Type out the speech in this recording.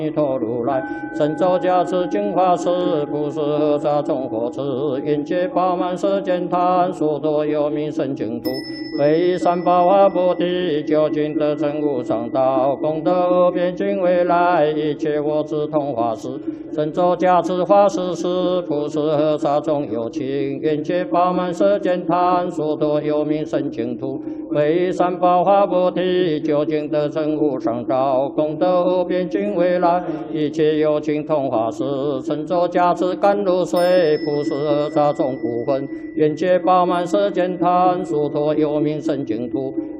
弥陀如来，神咒加持净法师，不是何沙众佛子，愿界饱满世间贪，所多有名圣净土，为三宝华菩提，究竟得成无上道，功德无边尽未来，一切我智同法师，神咒加持法师时，不是何沙众有情，愿界饱满世间贪，所多有名圣净土，为三宝华菩提，究竟得成无上道，功德无边尽未来。一切有情同法师，神咒加持甘露水，不是何沙众不分，愿界饱满世间贪，殊陀有名圣净土，